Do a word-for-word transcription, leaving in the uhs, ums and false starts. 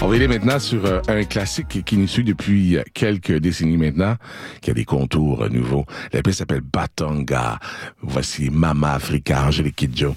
On va aller maintenant sur euh, un classique qui nous suit depuis quelques décennies maintenant, qui a des contours euh, nouveaux. La pièce s'appelle Batonga. Voici Mama Africa, Angélique Kidjo.